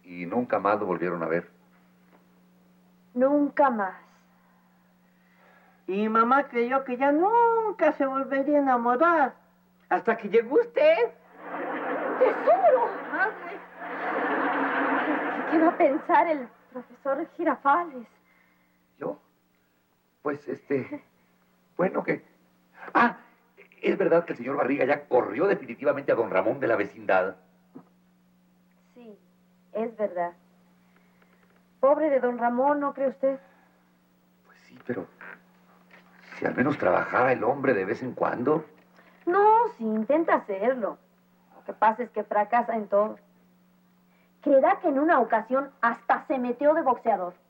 y nunca más lo volvieron a ver. Nunca más. Y mamá creyó que ya nunca se volvería a enamorar. Hasta que llegó usted. ¡Tesoro! ¿Qué va a pensar el profesor Girafales? ¿Yo? Pues, bueno, que... Ah, ¿es verdad que el señor Barriga ya corrió definitivamente a don Ramón de la vecindad? Sí, es verdad. Pobre de don Ramón, ¿no cree usted? Pues sí, pero... si al menos trabajara el hombre de vez en cuando. No, sí, intenta hacerlo. Lo que pasa es que fracasa en todo. Creerá que en una ocasión hasta se metió de boxeador.